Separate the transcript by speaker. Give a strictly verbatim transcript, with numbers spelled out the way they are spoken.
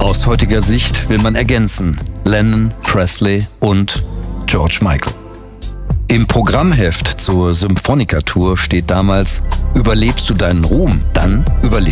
Speaker 1: Aus heutiger Sicht will man ergänzen: Lennon, Presley und George Michael. Im Programmheft zur Symphonica-Tour steht damals: Überlebst du deinen Ruhm, dann überlebst